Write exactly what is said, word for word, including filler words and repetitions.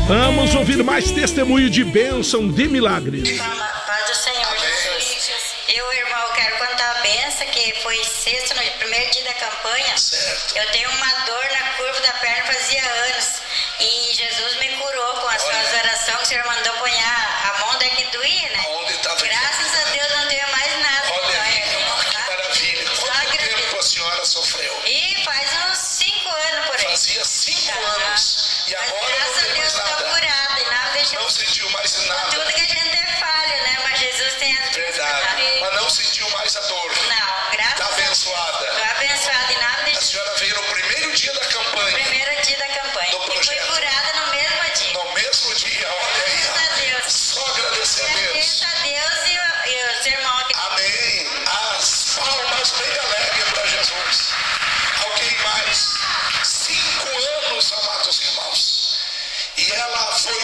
Vamos ouvir mais testemunho de bênção, de milagres. Paz do Senhor Jesus. Eu, irmão, quero contar a benção que foi sexta, no primeiro dia da campanha. Certo. Eu tenho uma dor na curva da perna fazia anos. E Jesus me curou com as suas orações que o Senhor mandou pôr a mão daí que doía, né? Onde tá Graças a Deus não tenho mais nada. Olha aí, Dói, que maravilha. Quanto tempo a senhora sofreu? E faz uns cinco anos por aí. Fazia cinco Tá. anos. E Mas agora não graças a tem Deus mais estou nada. curada e nada deixa. Não sentiu mais nada. Tudo que a gente é falha, né? Mas Jesus tem as Verdade. Mas não sentiu mais a dor. Não, graças Está a Deus. abençoada. Estou abençoada e nada A deixa. senhora veio no primeiro dia da campanha. Primeiro dia da campanha. Do E fui projeto. curada no mesmo dia. No mesmo dia, olha aí. Graças a Deus. Só agradecer a Deus. Agradeço a Deus e, o- e os irmãos aqui. Amém. As palmas bem alegres para Jesus. Alguém mais? Cinco anos, amados irmãos. E ela foi